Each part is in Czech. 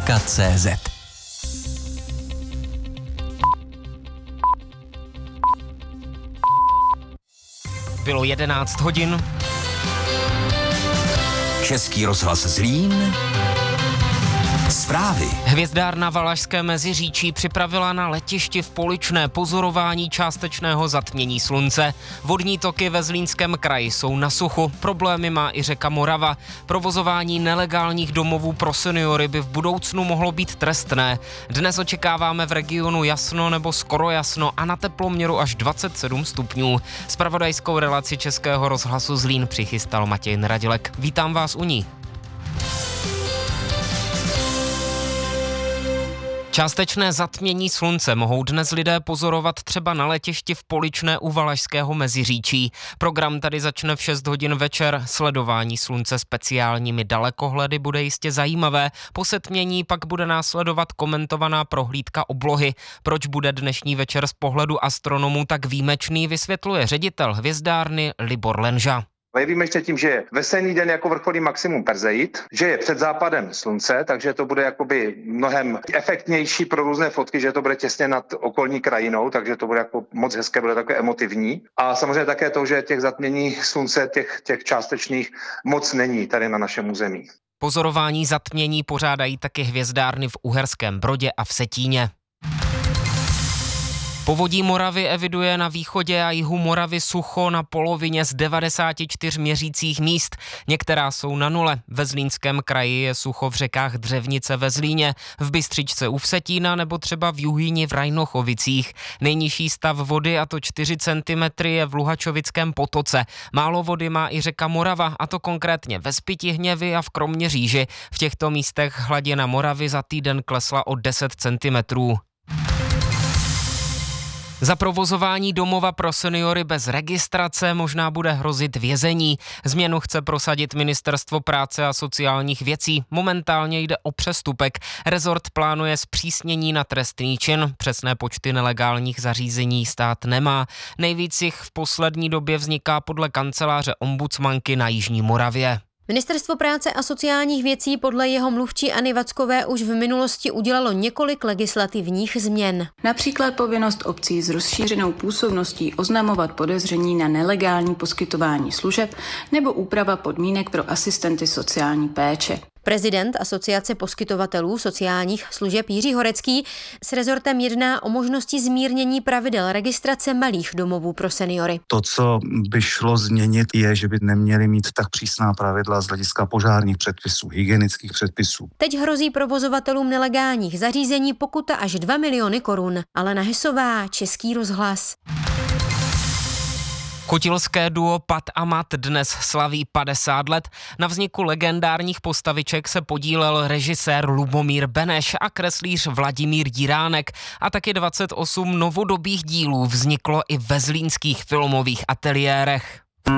www.cz. Bylo 11 hodin. Český rozhlas Zlín. Zprávy. Hvězdárna Valašské Meziříčí připravila na letišti v Poličné pozorování částečného zatmění slunce. Vodní toky ve Zlínském kraji jsou na suchu. Problémy má i řeka Morava. Provozování nelegálních domovů pro seniory by v budoucnu mohlo být trestné. Dnes očekáváme v regionu jasno nebo skoro jasno a na teploměru až 27 stupňů. Zpravodajskou relaci Českého rozhlasu Zlín přichystal Matěj Neradilek. Vítám vás u ní. Částečné zatmění slunce mohou dnes lidé pozorovat třeba na letišti v Poličné u Valašského Meziříčí. Program tady začne v 6 hodin večer. Sledování slunce speciálními dalekohledy bude jistě zajímavé. Po setmění pak bude následovat komentovaná prohlídka oblohy. Proč bude dnešní večer z pohledu astronomů tak výjimečný, vysvětluje ředitel hvězdárny Libor Lenža. Výjimečně tím, že je veselý den jako vrcholný maximum Perseid, že je před západem slunce, takže to bude jakoby mnohem efektnější pro různé fotky, že to bude těsně nad okolní krajinou, takže to bude jako moc hezké, bude takové emotivní. A samozřejmě také to, že těch zatmění slunce, těch částečných moc není tady na našem území. Pozorování zatmění pořádají taky hvězdárny v Uherském Brodě a v Setíně. Povodí Moravy eviduje na východě a jihu Moravy sucho na polovině z 94 měřících míst. Některá jsou na nule. Ve Zlínském kraji je sucho v řekách Dřevnice ve Zlíně, v Bystřičce u Vsetína nebo třeba v Juhýni v Rajnochovicích. Nejnižší stav vody, a to 4 cm, je v Luhačovickém potoce. Málo vody má i řeka Morava, a to konkrétně ve Spytihněvi a v Kroměříži. V těchto místech hladina Moravy za týden klesla o 10 cm. Za provozování domova pro seniory bez registrace možná bude hrozit vězení. Změnu chce prosadit Ministerstvo práce a sociálních věcí. Momentálně jde o přestupek. Rezort plánuje zpřísnění na trestný čin. Přesné počty nelegálních zařízení stát nemá. Nejvíc jich v poslední době vzniká podle kanceláře ombudsmanky na Jižní Moravě. Ministerstvo práce a sociálních věcí podle jeho mluvčí Anny Vackové už v minulosti udělalo několik legislativních změn. Například povinnost obcí s rozšířenou působností oznamovat podezření na nelegální poskytování služeb nebo úprava podmínek pro asistenty sociální péče. Prezident Asociace poskytovatelů sociálních služeb Jiří Horecký s rezortem jedná o možnosti zmírnění pravidel registrace malých domovů pro seniory. To, co by šlo změnit, je, že by neměli mít tak přísná pravidla z hlediska požárních předpisů, hygienických předpisů. Teď hrozí provozovatelům nelegálních zařízení pokuta až 2 miliony korun. Alena Hesová, Český rozhlas. Kutilské duo Pat a Mat dnes slaví 50 let. Na vzniku legendárních postaviček se podílel režisér Lubomír Beneš a kreslíř Vladimír Jiránek. A taky 28 novodobých dílů vzniklo i ve zlínských filmových ateliérech.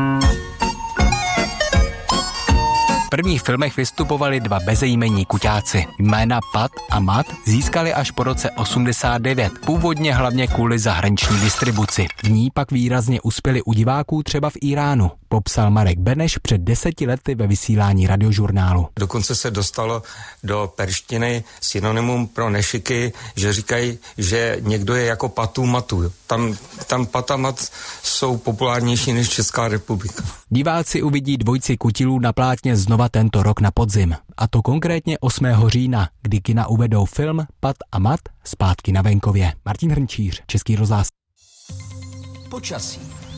V prvních filmech vystupovali 2 bezejmenní kuťáci. Jména Pat a Mat získali až po roce 89, původně hlavně kvůli zahraniční distribuci. V ní pak výrazně uspěli u diváků třeba v Iránu, popsal Marek Beneš před 10 lety ve vysílání Radiožurnálu. Dokonce se dostalo do perštiny synonymum pro nešiky, že říkají, že někdo je jako Patu Matu. Tam Pat a Mat jsou populárnější než Česká republika. Diváci uvidí dvojici kutilů na plátně znova tento rok na podzim. A to konkrétně 8. října, kdy kina uvedou film Pat a Mat zpátky na venkově. Martin Hrnčíř, Český rozhlas. Počasí.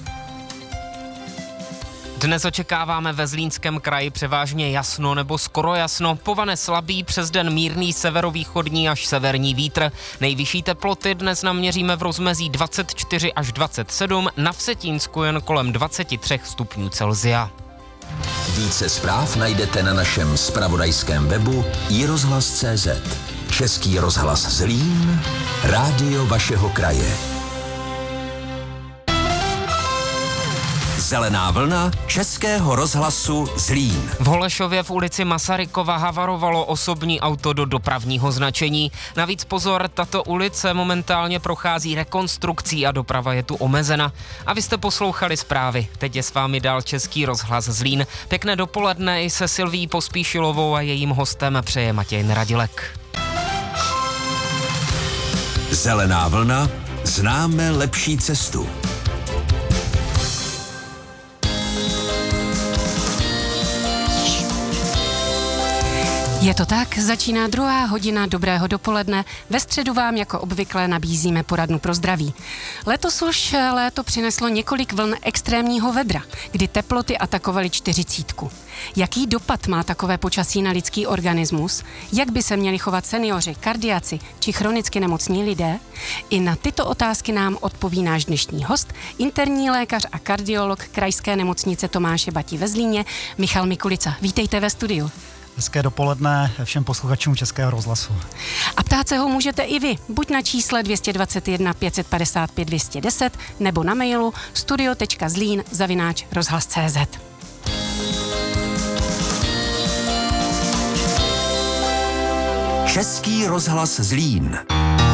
Dnes očekáváme ve Zlínském kraji převážně jasno nebo skoro jasno. Povane slabý, přes den mírný severovýchodní až severní vítr. Nejvyšší teploty dnes naměříme v rozmezí 24 až 27, na Vsetínsku jen kolem 23 stupňů Celsia. Více zpráv najdete na našem zpravodajském webu iRozhlas.cz. Český rozhlas Zlín, rádio vašeho kraje. Zelená vlna Českého rozhlasu Zlín. V Holešově v ulici Masarykova havarovalo osobní auto do dopravního značení. Navíc pozor, tato ulice momentálně prochází rekonstrukcí a doprava je tu omezena. A vy jste poslouchali zprávy. Teď je s vámi dál Český rozhlas Zlín. Pěkné dopoledne i se Silví Pospíšilovou a jejím hostem přeje Matěj Neradilek. Zelená vlna, známe lepší cestu. Je to tak, začíná 2. hodina dobrého dopoledne. Ve středu vám jako obvykle nabízíme poradnu pro zdraví. Letos už léto přineslo několik vln extrémního vedra, kdy teploty atakovaly 40. Jaký dopad má takové počasí na lidský organismus? Jak by se měli chovat seniori, kardiaci či chronicky nemocní lidé? I na tyto otázky nám odpoví náš dnešní host, interní lékař a kardiolog Krajské nemocnice Tomáše Bati ve Zlíně, Michal Mikulica. Vítejte ve studiu. Hezké dopoledne všem posluchačům Českého rozhlasu. A ptát se ho můžete i vy, buď na čísle 221 555 210 nebo na mailu studio.zlín@rozhlas.cz. Český rozhlas Zlín.